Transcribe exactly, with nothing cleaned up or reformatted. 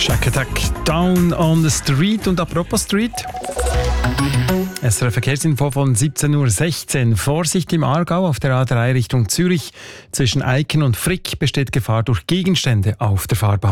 Shack Attack, Down on the Street. Und apropos Street. S R F Verkehrsinfo von siebzehn Uhr sechzehn. Vorsicht im Aargau auf der A drei Richtung Zürich. Zwischen Eiken und Frick besteht Gefahr durch Gegenstände auf der Fahrbahn.